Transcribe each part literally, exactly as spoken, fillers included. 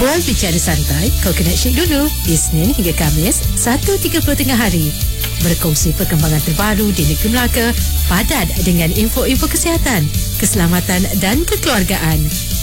Bual bicara santai, Coconut Shake dulu. Isnin hingga Khamis, satu tiga puluh tengah hari. Berkongsi perkembangan terbaru di negeri Melaka, padat dengan info-info kesihatan, keselamatan dan kekeluargaan.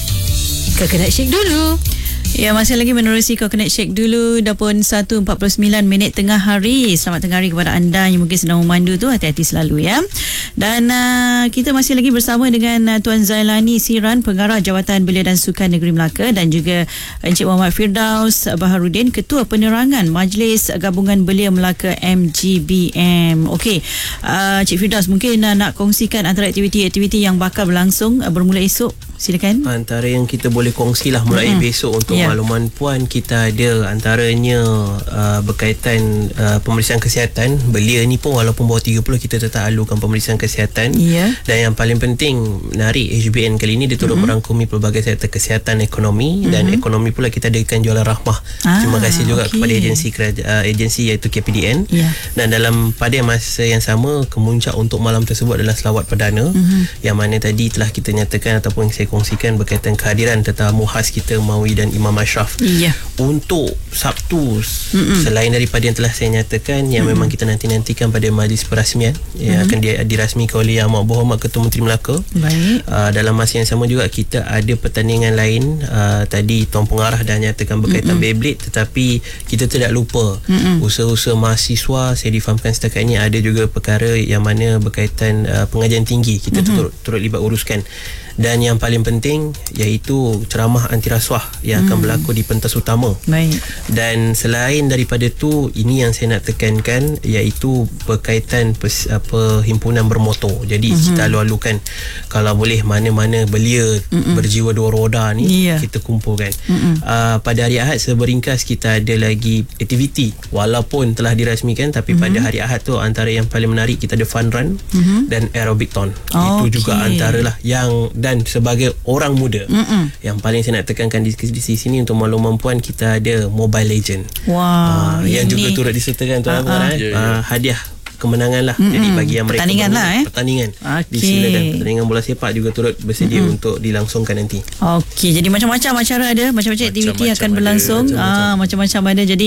Coconut Shake dulu. Ya, masih lagi menerusi Coconut Shake dulu. Dah pun satu empat puluh sembilan minit tengah hari. Selamat tengah hari kepada anda yang mungkin sedang memandu tu. Hati-hati selalu ya. Dan uh, kita masih lagi bersama dengan uh, Tuan Zailani Siran, Pengarah Jawatan Belia dan Sukan Negeri Melaka, dan juga Encik Muhammad Firdaus Baharudin, Ketua Penerangan Majlis Gabungan Belia Melaka M G B M. Okey, uh, Encik Firdaus mungkin uh, nak kongsikan antara aktiviti-aktiviti yang bakal berlangsung uh, bermula esok. Silakan. Antara yang kita boleh kongsilah mulai mm-hmm. besok untuk yeah. makluman puan, kita ada antaranya uh, berkaitan uh, pemeriksaan kesihatan. Belia ni pun walaupun bawah tiga puluh kita tetap alukan pemeriksaan kesihatan. Yeah. Dan yang paling penting menarik, H B N kali ini dia turut mm-hmm. merangkumi pelbagai sektor kesihatan, ekonomi mm-hmm. dan ekonomi pula kita adakan jualan rahmah. Ah, Terima kasih juga okay. kepada agensi uh, agensi iaitu K P D N. Yeah. Dan dalam pada masa yang sama, kemuncak untuk malam tersebut adalah selawat perdana mm-hmm. yang mana tadi telah kita nyatakan ataupun saya kongsikan berkaitan kehadiran tetamu khas kita Mawi dan Imam Ashraf. Yeah. Untuk Sabtu mm-mm. selain daripada yang telah saya nyatakan yang mm-mm. memang kita nanti-nantikan pada majlis perasmian yang mm-hmm. akan di, dirasmikan oleh Yang Amat Berhormat Ketua Menteri Melaka. Baik. Uh, dalam masa yang sama juga kita ada pertandingan lain. Uh, tadi Tuan Pengarah dah nyatakan berkaitan mm-mm. Beyblade, tetapi kita tidak lupa mm-mm. usaha-usaha mahasiswa. Saya difahamkan setakat ini ada juga perkara yang mana berkaitan uh, pengajian tinggi kita mm-hmm. turut, turut libat uruskan. Dan yang paling penting iaitu ceramah anti rasuah yang hmm. akan berlaku di pentas utama. Baik. Dan selain daripada tu, ini yang saya nak tekankan iaitu berkaitan pers, apa, himpunan bermotor. Jadi hmm. kita alu-alukan kalau boleh mana-mana belia hmm. berjiwa dua roda ni yeah. kita kumpulkan. Hmm. Uh, pada hari Ahad seberingkas kita ada lagi aktiviti walaupun telah dirasmikan, tapi hmm. pada hari Ahad tu antara yang paling menarik kita ada fun run hmm. dan aerobic ton. Oh, itu okay. juga antaralah yang. Dan sebagai orang muda, Mm-mm. yang paling saya nak tekankan di, di sini untuk makluman puan, kita ada Mobile Legend. Wow, uh, yang juga turut disertakan Tuan Abang, uh-huh. eh? uh, hadiah kemenangan lah. Mm-hmm. Jadi bagi yang mereka pertandingan lah eh pertandingan okay. disilakan. Pertandingan bola sepak juga turut bersedia mm-hmm. untuk dilangsungkan nanti. Okey, jadi macam-macam acara ada, macam-macam aktiviti akan ada, berlangsung. Macam-macam. Ah, macam-macam ada. Jadi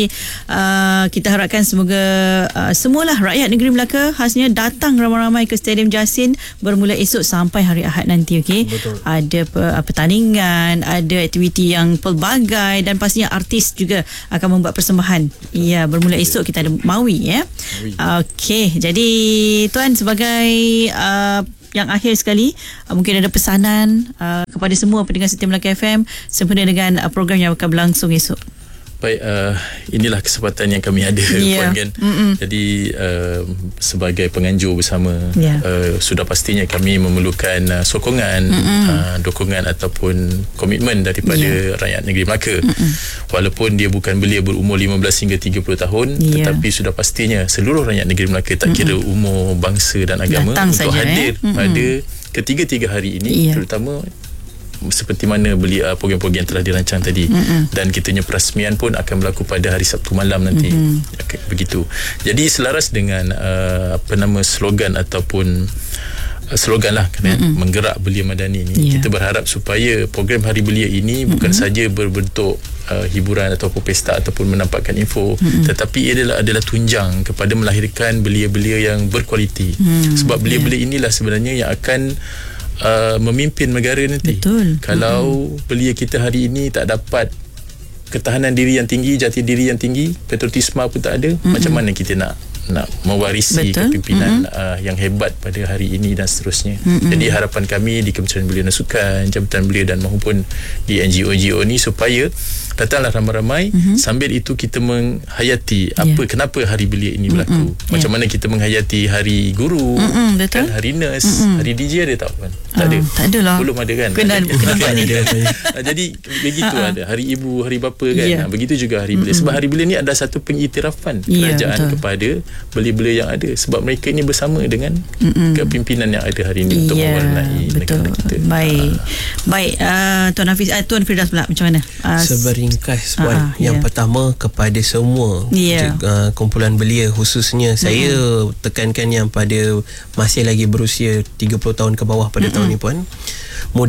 uh, kita harapkan semoga uh, semualah rakyat negeri Melaka khasnya datang ramai-ramai ke Stadium Jasin bermula esok sampai hari Ahad nanti. Okey. Ada uh, pertandingan, ada aktiviti yang pelbagai dan pastinya artis juga akan membuat persembahan. Ya, bermula esok kita ada Mawi ya. Okey. Jadi Tuan sebagai uh, yang akhir sekali, uh, mungkin ada pesanan uh, kepada semua pendengar Setia Melaka F M sempena dengan uh, program yang akan berlangsung esok. Baik, uh, inilah kesempatan yang kami ada yeah. Puan kan. Mm-mm. Jadi uh, sebagai penganjur bersama yeah. uh, sudah pastinya kami memerlukan uh, sokongan, uh, dukungan ataupun komitmen daripada yeah. rakyat negeri Melaka. Mm-mm. Walaupun dia bukan belia berumur lima belas hingga tiga puluh tahun, yeah. tetapi sudah pastinya seluruh rakyat negeri Melaka tak kira Mm-mm. umur, bangsa dan agama datang untuk saja, hadir eh? pada ketiga-tiga hari ini, yeah. terutama seperti mana belia program-program yang telah dirancang tadi. Mm-hmm. Dan kitanya perasmian pun akan berlaku pada hari Sabtu malam nanti. Mm-hmm. Okay, begitu. Jadi selaras dengan uh, apa nama slogan ataupun uh, slogan lah kan, mm-hmm. menggerak belia madani ni. Yeah. Kita berharap supaya program Hari Belia ini mm-hmm. bukan saja berbentuk uh, hiburan ataupun pesta ataupun menampakkan info, mm-hmm. tetapi ia adalah adalah tunjang kepada melahirkan belia-belia yang berkualiti. Mm-hmm. Sebab belia-belia yeah. inilah sebenarnya yang akan Uh, memimpin negara nanti. Betul. Kalau mm-hmm. belia kita hari ini tak dapat ketahanan diri yang tinggi, jati diri yang tinggi, patriotisme pun tak ada, mm-hmm. macam mana kita nak nak mewarisi Betul. kepimpinan mm-hmm. uh, yang hebat pada hari ini dan seterusnya. Mm-hmm. Jadi harapan kami di Kementerian Belia dan Sukan, Jabatan Belia dan maupun di N G O N G O ni supaya datanglah ramai-ramai, mm-hmm. sambil itu kita menghayati yeah. apa kenapa Hari Belia ini berlaku. Mm-hmm. Macam yeah. mana kita menghayati Hari Guru, mm-hmm. kan, Hari Nurse, mm-hmm. Hari D J ada tak kan? Tak ada. Uh, tak ada lah. Belum ada kan? Kena ada. Jadi begitu uh-huh. ada Hari Ibu, Hari Bapa kan. Yeah. Begitu juga Hari Belia. Mm-hmm. Sebab Hari Belia ni ada satu pengiktirafan yeah, kerajaan betul. kepada belia-belia yang ada, sebab mereka ini bersama dengan mm-hmm. kepimpinan yang ada hari ini untuk yeah, mewarnai negara kita. Baik. Uh. Baik, uh, Tuan Hafiz, uh, Tuan Firdaus pula macam mana? Uh, Seberingkas puan. Uh, yang yeah. pertama kepada semua yeah. uh, kumpulan belia khususnya, mm-hmm. saya tekankan yang pada masih lagi berusia tiga puluh tahun ke bawah pada mm-hmm. tahun ni puan, mudah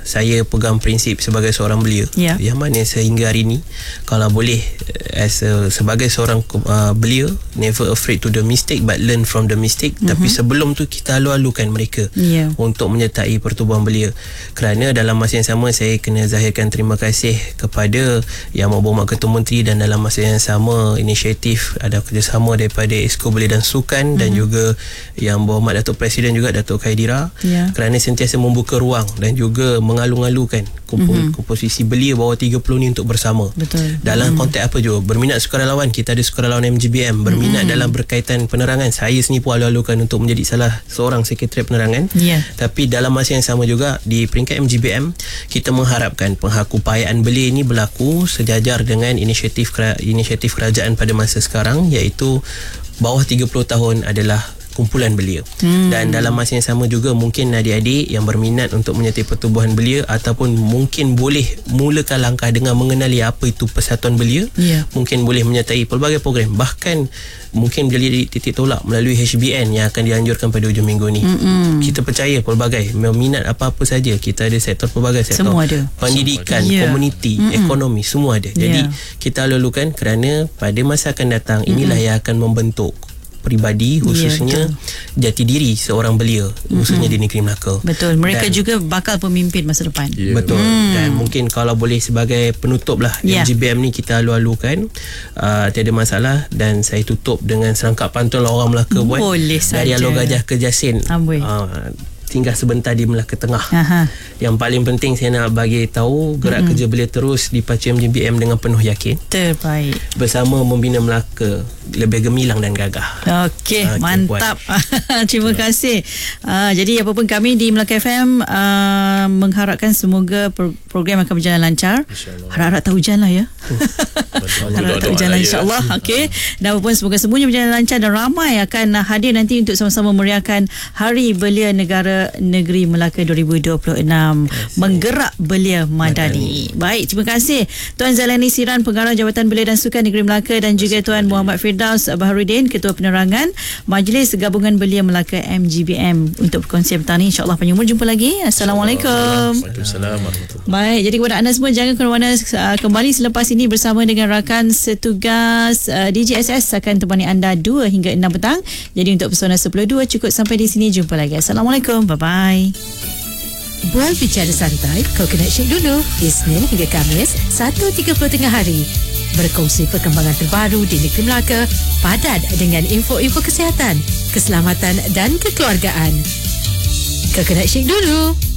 saya pegang prinsip sebagai seorang belia, yeah. yang mana sehingga hari ni kalau boleh as a, sebagai seorang uh, belia, never afraid to the mistake but learn from the mistake. Mm-hmm. Tapi sebelum tu kita alu-alukan mereka yeah. untuk menyertai pertubuhan belia. Kerana dalam masa yang sama saya kena zahirkan terima kasih kepada Yang Berhormat Ketua Menteri, dan dalam masa yang sama inisiatif ada kerjasama daripada Esko Belia dan Sukan, mm-hmm. dan juga Yang Berhormat Datuk Presiden juga, Datuk Khairira, yeah. kerana sentiasa membuka ruang dan juga mengalu-alukan kompos- mm-hmm. komposisi belia bawah tiga puluh ni untuk bersama. Betul. Dalam mm-hmm. konteks apa juga, berminat sukarelawan, kita ada sukarelawan M G B M, berminat mm-hmm. dalam berkaitan penerangan, saya sendiri pun alu-alukan untuk menjadi salah seorang sekretariat penerangan. Yeah. Tapi dalam masa yang sama juga di peringkat M G B M, kita mengharapkan penghakupayaan belia ini berlaku sejajar dengan inisiatif inisiatif kerajaan pada masa sekarang, iaitu bawah tiga puluh tahun adalah kumpulan belia. Hmm. Dan dalam masa yang sama juga mungkin adik-adik yang berminat untuk menyertai pertubuhan belia ataupun mungkin boleh mulakan langkah dengan mengenali apa itu Persatuan Belia, yeah. mungkin boleh menyertai pelbagai program, bahkan mungkin jadi titik tolak melalui H B N yang akan dianjurkan pada hujung minggu ni. Mm-mm. Kita percaya pelbagai minat apa-apa saja, kita ada sektor pelbagai sektor, semua ada. Pendidikan, yeah. komuniti, Mm-mm. ekonomi, semua ada. Jadi yeah. kita lalukan kerana pada masa akan datang inilah Mm-mm. yang akan membentuk peribadi, khususnya yeah, jati diri seorang belia, khususnya mm-hmm. di negeri Melaka. Betul, mereka dan, juga bakal pemimpin masa depan. Yeah. Betul. Mm. Dan mungkin kalau boleh sebagai penutup lah, yeah. M G B M ni kita alu-alukan, uh, tiada masalah, dan saya tutup dengan serangkap pantun orang Melaka buat. Boleh dari saja. Alor Gajah ke Jasin. Amboi. Uh, singgah sebentar di Melaka Tengah. Aha. Yang paling penting saya nak bagi tahu, gerak mm-hmm. kerja belia terus dipacu M G B M dengan penuh yakin. Terbaik. Bersama membina Melaka lebih gemilang dan gagah. Okey, okay, mantap. Terima kasih. Uh, jadi apapun kami di Melaka F M uh, mengharapkan semoga pro- program akan berjalan lancar. Harap-harap tak hujan lah ya. Harap tak hujan lah, insyaAllah. Okey. Dan apapun semoga semuanya berjalan lancar dan ramai akan hadir nanti untuk sama-sama meriahkan Hari Belia Negara Negeri Melaka dua ribu dua puluh enam. Menggerak Belia Madani. Baik, terima kasih Tuan Zailani Siran, Pengarah Jabatan Belia dan Sukan Negeri Melaka, dan juga Tuan Muhammad Firdaus Baharudin, Ketua Penerangan Majlis Gabungan Belia Melaka M G B M, untuk perkongsian petang ni. InsyaAllah panjang umur, jumpa lagi. Assalamualaikum. Waalaikumsalam. Baik, jadi kepada anda semua, jangan ke mana-mana. Uh, kembali selepas ini bersama dengan rakan setugas uh, D J S S akan temani anda dua hingga enam petang. Jadi untuk Pesona sepuluh dua cukup sampai di sini. Jumpa lagi. Assalamualaikum. Bye-bye. Bual bicara santai, kau kena shake dulu. Isnin hingga Khamis, satu tiga puluh tengah hari. Berkongsi perkembangan terbaru di negeri Melaka, padat dengan info-info kesihatan, keselamatan dan kekeluargaan. Kau kena shake dulu.